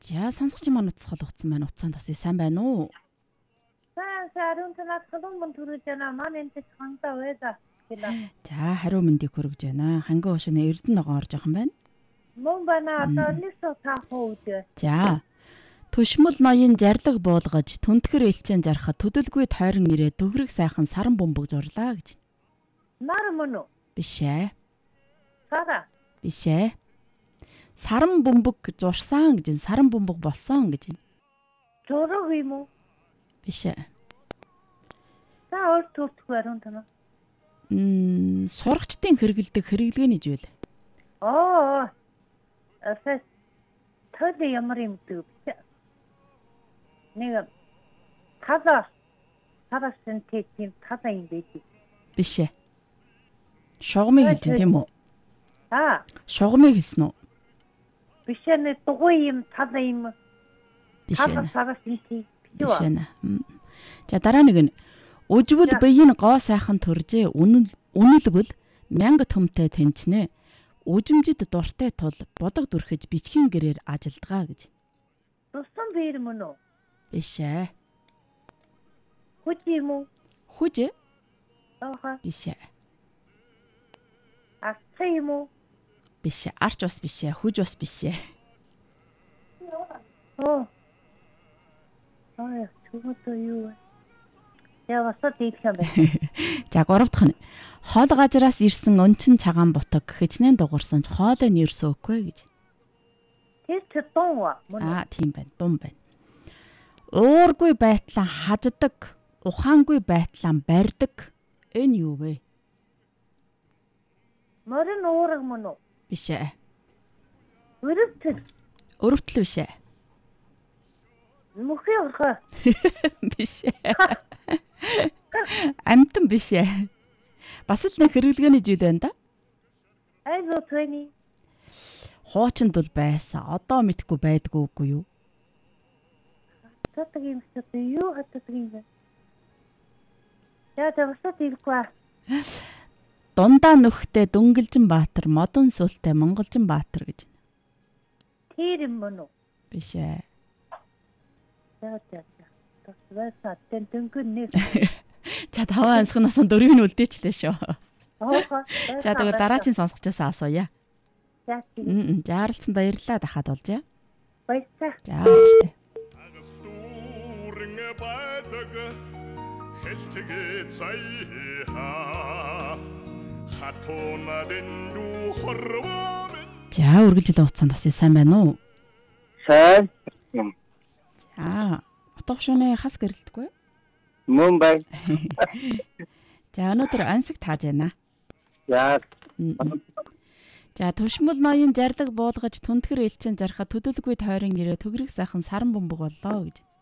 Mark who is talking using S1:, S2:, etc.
S1: За сонсогч маань уцхал утсан байна. Уцаанд бас сайн байна уу?
S2: Аруун танаас халуун төрөж байна. Маань энэ хангалттай байда.
S1: За хариу мэндийг хүргэж байна. Ханган уушны Эрдэнэ ногоон орж байгаа юм байна.
S2: Мөн байна. Одоо нисо таахуу үү.
S1: За. Төшмөл ноён зарлаг буулгаж түнтгэр элчэн зархад төдөлгүй тойрон ирээ төгрөг сайхан саран бөмбөг зурлаа гэж.
S2: Нар мөн үү?
S1: Биш ээ.
S2: Сара.
S1: Биш ээ. Саран бөмбөг зурсан гэж, саран бөмбөг болсон гэж.
S2: Зураг юм уу?
S1: Биш ээ.
S2: За өөр төртгөө аруун танаа.
S1: Сурагчдын хэрэгэлдэг хэрэглгээний зүйл.
S2: Асас төдөө ямар юм дүү. Нэг тазасын тийм таза юм байдаг.
S1: Биш ээ. Шугамыг хэлж тийм үү? Шугамыг хэлсэн үү?
S2: Биш ээ, дугуй юм, таза юм.
S1: Биш ээ.
S2: Тазасын тийм.
S1: Биш ээ. За дараа нэг нь үжвэл биеийн гоо сайхан төржээ үнэлбэл мянга төмтэй тэнчнэ. Үжимжид дуртай тул бодог дүрхэж бичгийн гэрээр ажилдгаа гэж.
S2: Тусан биер мөн үү?
S1: Биш ээ.
S2: Хүч юм уу?
S1: Хүч?
S2: Биш
S1: ээ.
S2: Арч юм уу?
S1: Биш ээ. Арч бас биш ээ. Хүч бас биш ээ.
S2: Чүмэтэй юу вэ? Яа бас дийлэх юм байна.
S1: За 3 дахь нь хоол газраас ирсэн өнчин цагаан бутаг хичнээн дуурсан ч хоолой нэрсөө өгөхгүй гэж.
S2: Тэр ч дун уу?
S1: Тийм байна. Дун байна. Уургүй байтлаа хаждаг, ухаангүй байтлаа барьдаг. Энэ юу вэ?
S2: Морин уураг мөн үү?
S1: Биш ээ.
S2: Өрөвтөл.
S1: Өрөвтөл биш ээ.
S2: Мөхий урхаа.
S1: Биш ээ. Амтан биш ээ. Бас л нэг хэрэглгээний зүйл байна да.
S2: Айзо төний.
S1: Хуучинд бол байсан. Одоо мэдхгүй байдгүй үгүй юу?
S2: Хатдаг юм шиг юу хатдаг юм бэ? Яа тавсад илгүй.
S1: Дундаа нөхтэй Дүнгэлжин Баатар, модон сүлтэй Монголжин Баатар гэж.
S2: Тэр юм мөн үү?
S1: Биш ээ.
S2: За. Тасваса тэнтэн нэг.
S1: За 5 ансхнаас 4-ийг нь үлдээчлээ шүү. За тэгвэл дараагийн сонсогчоос асууя.
S2: За.
S1: Жаарлцсан баярлалаа дахад болж.
S2: Баярлалаа.
S1: За баярлалаа. За үргэлжлэн уцаанд бас сайн байна уу?
S3: Сайн.
S1: За утга шөнө хас гэрэлтгүй.
S3: Мөн бай.
S1: За өнөөдөр ансаг тааж байна.
S3: Яа.
S1: За төшмөл ноён зарлаг буулгаж түнтгэр элчэн зархад төдөлгүй тойрон ирээ төгрөг сайхан саран бөмбөг боллоо гэж.